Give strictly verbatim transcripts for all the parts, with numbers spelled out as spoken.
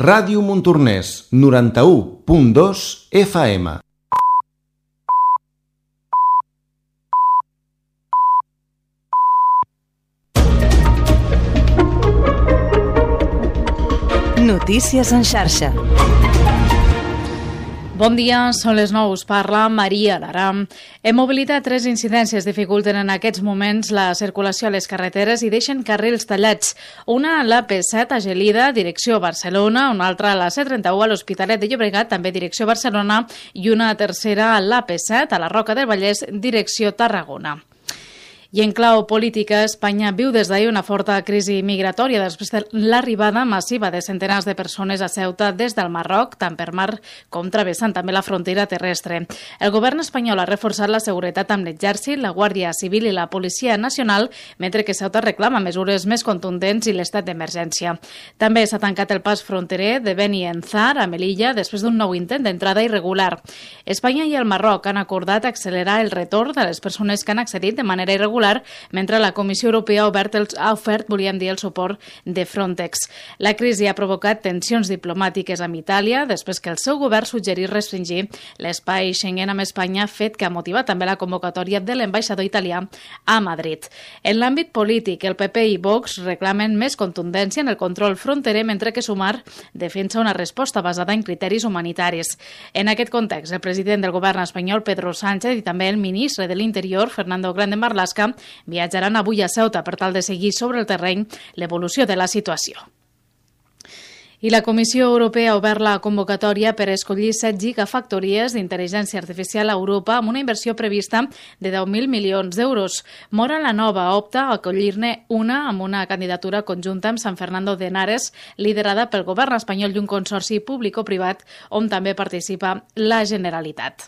Ràdio Montornès, noranta-u punt dos F M. Notícies en xarxa. Bon dia, són les nou, us parla Maria Lara. En mobilitat, tres incidències dificulten en aquests moments la circulació a les carreteres i deixen carrils tallats. Una a l'A P set a Gelida, direcció Barcelona, una altra a la C trenta-u a l'Hospitalet de Llobregat, també direcció Barcelona, i una tercera a l'A P set a la Roca del Vallès, direcció Tarragona. I en clau política, Espanya viu des d'ahir una forta crisi migratòria després de l'arribada massiva de centenars de persones a Ceuta des del Marroc, tant per mar com travessant també la frontera terrestre. El govern espanyol ha reforçat la seguretat amb l'exèrcit, la Guàrdia Civil i la Policia Nacional, mentre que Ceuta reclama mesures més contundents i l'estat d'emergència. També s'ha tancat el pas fronterer de Beni Enzar a Melilla després d'un nou intent d'entrada irregular. Espanya i el Marroc han acordat accelerar el retorn de les persones que han accedit de manera irregular, mentre la Comissió Europea ha, obert els, ha ofert, volíem dir, el suport de Frontex. La crisi ha provocat tensions diplomàtiques amb Itàlia, després que el seu govern suggerís restringir l'espai Schengen amb Espanya, fet que ha motivat també la convocatòria de l'ambaixador italià a Madrid. En l'àmbit polític, el P P i Vox reclamen més contundència en el control fronterer, mentre que Sumar defensa una resposta basada en criteris humanitaris. En aquest context, el president del govern espanyol, Pedro Sánchez, i també el ministre de l'Interior, Fernando Grande Marlaska, viatjaran avui a Ceuta per tal de seguir sobre el terreny l'evolució de la situació. I la Comissió Europea ha obert la convocatòria per escollir set gigafactories d'intel·ligència artificial a Europa amb una inversió prevista de deu mil milions d'euros. Mora la Nova opta a acollir-ne una amb una candidatura conjunta amb San Fernando de Henares, liderada pel govern espanyol i un consorci públic-privat on també participa la Generalitat.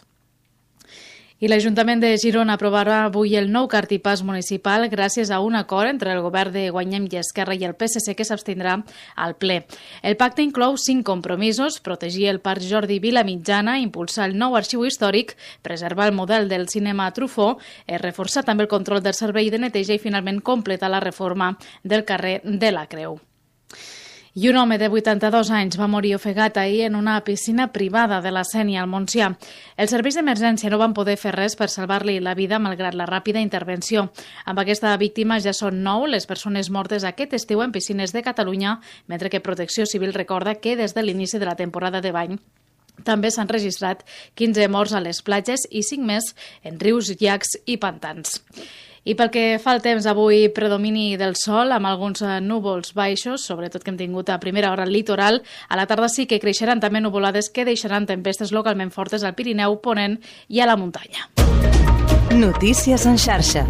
I l'Ajuntament de Girona aprovarà avui el nou cartipàs municipal gràcies a un acord entre el govern de Guanyem i Esquerra i el P S C que s'abstindrà al ple. El pacte inclou cinc compromisos: protegir el Parc Jordi Vila Mitjana, impulsar el nou arxiu històric, preservar el model del cinema Truffaut, reforçar també el control del servei de neteja i finalment completar la reforma del carrer de la Creu. I un home de vuitanta-dos anys va morir ofegat ahir en una piscina privada de la Sénia, al Montsià. Els serveis d'emergència no van poder fer res per salvar-li la vida malgrat la ràpida intervenció. Amb aquesta víctima ja són nou les persones mortes aquest estiu en piscines de Catalunya, mentre que Protecció Civil recorda que des de l'inici de la temporada de bany també s'han registrat quinze morts a les platges i cinc més en rius, llacs i pantans. I pel que fa al temps, avui predomini del sol amb alguns núvols baixos, sobretot que hem tingut a primera hora al litoral. A la tarda sí que creixeran també nuvolades que deixaran tempestes localment fortes al Pirineu, Ponent i a la muntanya. Notícies en xarxa.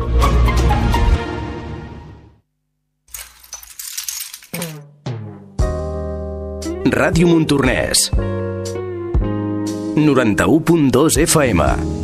Ràdio Montornès, noranta-u punt dos F M.